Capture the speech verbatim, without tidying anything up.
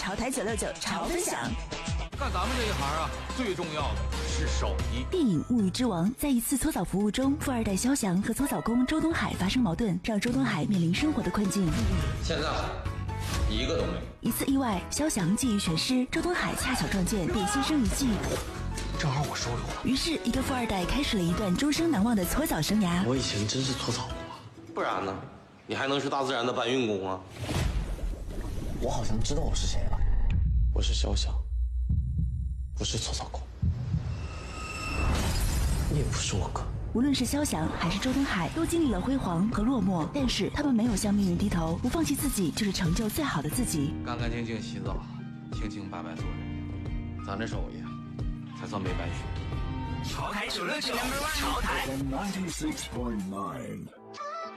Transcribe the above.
潮台九六九潮分享。 干咱们这一行啊，最重要的是手艺。 电影《物欲之王》在一次搓澡服务中，富二代肖翔和搓澡工周东海发生矛盾，让周东海面临生活的困境。 现在一个都没有。 一次意外，肖翔觊觎全尸，周东海恰巧撞见，便牺牲一计。 正好我手里活。 于是，一个富二代开始了一段终生难忘的搓澡生涯。 我以前真是搓澡工啊，不然呢？你还能是大自然的搬运工啊？我好像知道我是谁了，我是肖翔，不是搓澡工，你也不是我哥。 无论是肖翔还是周东海，都经历了辉煌和落寞，但是他们没有向命运低头，不放弃自己，就是成就最好的自己。 干干净净洗澡，清清白白做人，咱这手艺才算没白学。 潮台九六九，潮台。